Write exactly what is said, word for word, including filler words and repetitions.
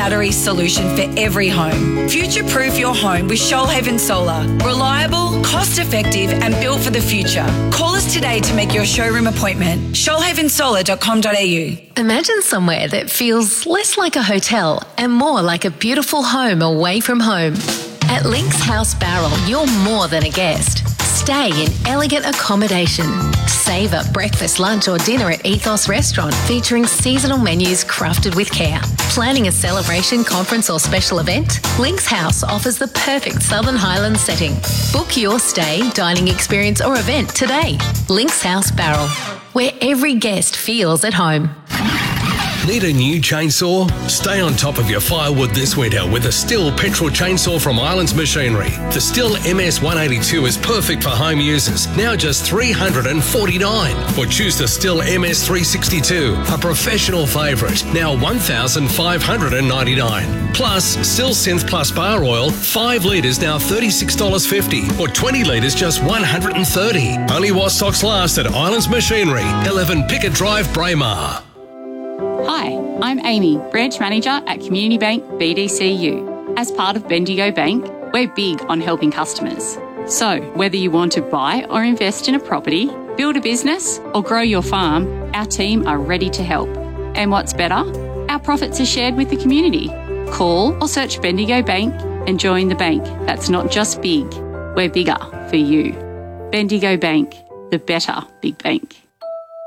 battery solution for every home. Future-proof your home with Shoalhaven Solar. Reliable, cost-effective and built for the future. Call us today to make your showroom appointment. shoalhaven solar dot com dot a u. Imagine somewhere that feels less like a hotel and more like a beautiful home away from home. At Links House Barrel, you're more than a guest. Stay in elegant accommodation. Savour breakfast, lunch or dinner at Ethos Restaurant featuring seasonal menus crafted with care. Planning a celebration, conference or special event? Links House offers the perfect Southern Highlands setting. Book your stay, dining experience or event today. Links House Barrel, where every guest feels at home. Need a new chainsaw? Stay on top of your firewood this winter with a Stihl petrol chainsaw from Islands Machinery. The Stihl M S one eighty-two is perfect for home users, now just three hundred forty-nine dollars. Or choose the Stihl M S three sixty-two, a professional favourite, now one thousand five hundred ninety-nine dollars. Plus, Stihl Synth Plus Bar Oil, five litres now thirty-six dollars fifty, or twenty litres just one hundred thirty dollars. Only while stocks last at Islands Machinery, eleven Pickett Drive, Braemar. Hi, I'm Amy, Branch Manager at Community Bank B D C U. As part of Bendigo Bank, we're big on helping customers. So, whether you want to buy or invest in a property, build a business or grow your farm, our team are ready to help. And what's better? Our profits are shared with the community. Call or search Bendigo Bank and join the bank that's not just big, we're bigger for you. Bendigo Bank, the better big bank.